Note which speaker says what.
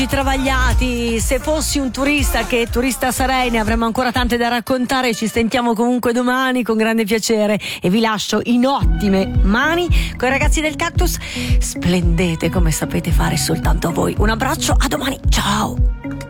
Speaker 1: Travagliati, se fossi un turista, che turista sarei, ne avremmo ancora tante da raccontare. Ci sentiamo comunque domani con grande piacere e vi lascio in ottime mani con i ragazzi del Cactus. Splendete come sapete fare soltanto voi. Un abbraccio, a domani, ciao.